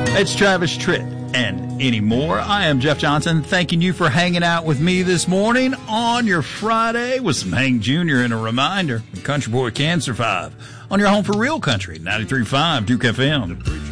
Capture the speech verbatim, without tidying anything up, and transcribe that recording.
It's Travis Tritt and anymore. I am Jeff Johnson, thanking you for hanging out with me this morning on your Friday with some Hank Junior and a reminder, the Country Boy can survive on your home for real country, ninety-three point five Duke F M.